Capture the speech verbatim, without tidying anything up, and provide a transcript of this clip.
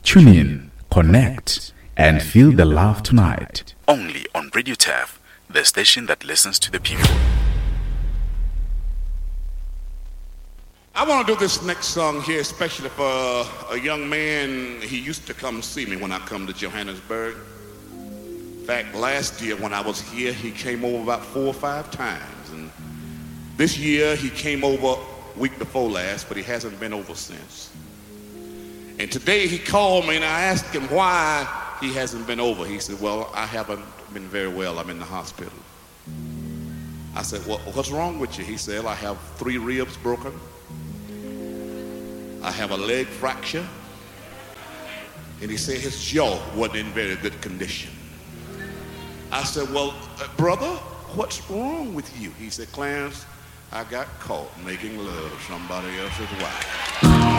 Tune in, connect, and feel the love tonight. Only on Radio Taff, the station that listens to the people. I want to do this next song here, especially for a young man. He used to come see me when I come to Johannesburg. In fact, last year when I was here, he came over about four or five times. And this year, he came over week before last, but he hasn't been over since. And today he called me and I asked him why he hasn't been over. He said, well, I haven't been very well. I'm in the hospital. I said, well, what's wrong with you? He said, I have three ribs broken. I have a leg fracture. And he said his jaw wasn't in very good condition. I said, well, uh, brother, what's wrong with you? He said, Clarence, I got caught making love to somebody else's wife.